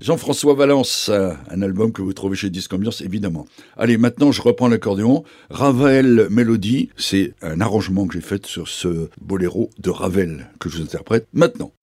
Jean-François Valence, un album que vous trouvez chez Disque Ambiance, évidemment. Allez, maintenant je reprends l'accordéon. Ravel Mélodie, c'est un arrangement que j'ai fait sur ce boléro de Ravel que je vous interprète maintenant.